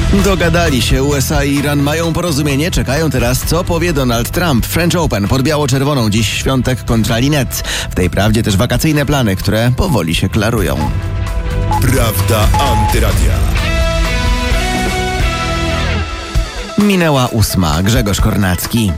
Dogadali się. USA i Iran mają porozumienie. Czekają teraz, co powie Donald Trump. French Open pod biało-czerwoną. Dziś Świątek kontra Linette. W tej prawdzie też wakacyjne plany, które powoli się klarują. Prawda Antyradia. Minęła 8. Grzegorz Kornacki.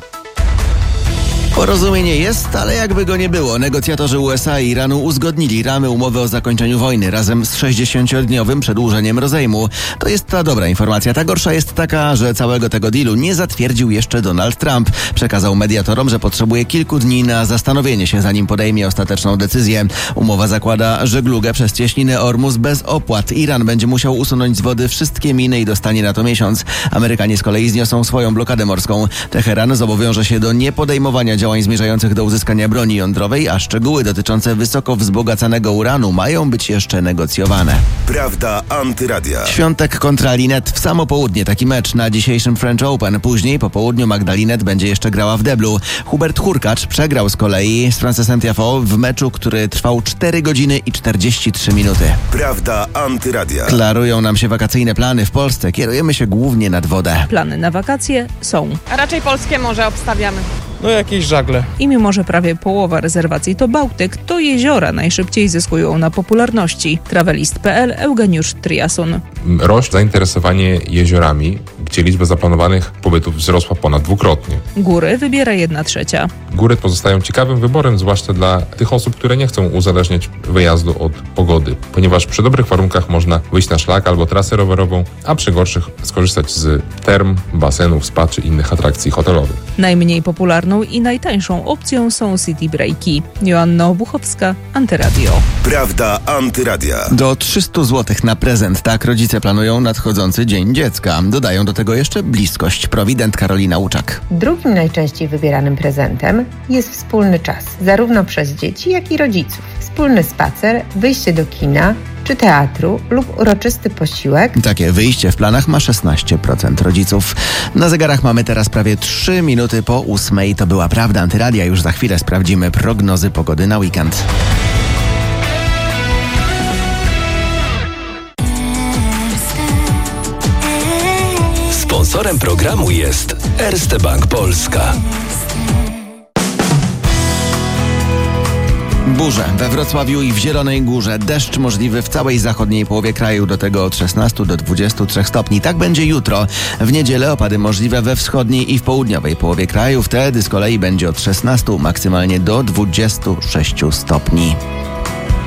Porozumienie jest, ale jakby go nie było. Negocjatorzy USA i Iranu uzgodnili ramy umowy o zakończeniu wojny razem z 60-dniowym przedłużeniem rozejmu. To jest ta dobra informacja. Ta gorsza jest taka, że całego tego dealu nie zatwierdził jeszcze Donald Trump. Przekazał mediatorom, że potrzebuje kilku dni na zastanowienie się, zanim podejmie ostateczną decyzję. Umowa zakłada żeglugę przez cieśninę Ormus bez opłat. Iran będzie musiał usunąć z wody wszystkie miny i dostanie na to miesiąc. Amerykanie z kolei zniosą swoją blokadę morską. Teheran zobowiąże się do niepodejmowania działań zmierzających do uzyskania broni jądrowej, a szczegóły dotyczące wysoko wzbogacanego uranu mają być jeszcze negocjowane. Prawda Antyradia. Świątek kontra Linette w samo południe. Taki mecz na dzisiejszym French Open. Później po południu Magda Linette będzie jeszcze grała w deblu. Hubert Hurkacz przegrał z kolei z Francesem Tiafoe w meczu, który trwał 4 godziny i 43 minuty. Prawda Antyradia. Klarują nam się wakacyjne plany w Polsce. Kierujemy się głównie nad wodę. Plany na wakacje są. A raczej polskie morze obstawiamy. No jakieś żagle. I mimo, że prawie połowa rezerwacji to Bałtyk, to jeziora najszybciej zyskują na popularności. Travelist.pl, Eugeniusz Triasun. Rośnie zainteresowanie jeziorami, gdzie liczba zaplanowanych pobytów wzrosła ponad dwukrotnie. Góry wybiera 1/3. Góry pozostają ciekawym wyborem, zwłaszcza dla tych osób, które nie chcą uzależniać wyjazdu od pogody, ponieważ przy dobrych warunkach można wyjść na szlak albo trasę rowerową, a przy gorszych skorzystać z term, basenów, spa czy innych atrakcji hotelowych. Najmniej popularną i najtańszą opcją są city breaki. Joanna Obuchowska, Antyradio. Prawda Antyradia. Do 300 zł na prezent. Tak rodzice planują nadchodzący Dzień Dziecka. Dodają do tego jeszcze bliskość. Prowident Karolina Łuczak. Drugim najczęściej wybieranym prezentem jest wspólny czas, zarówno przez dzieci, jak i rodziców. Wspólny spacer, wyjście do kina czy teatru lub uroczysty posiłek. Takie wyjście w planach ma 16% rodziców. Na zegarach mamy teraz prawie 3 minuty po 8. To była Prawda Antyradia. Już za chwilę sprawdzimy prognozy pogody na weekend. Sponsorem programu jest Erste Bank Polska. Burze we Wrocławiu i w Zielonej Górze. Deszcz możliwy w całej zachodniej połowie kraju, do tego od 16 do 23 stopni. Tak będzie jutro. W niedzielę opady możliwe we wschodniej i w południowej połowie kraju. Wtedy z kolei będzie od 16 maksymalnie do 26 stopni.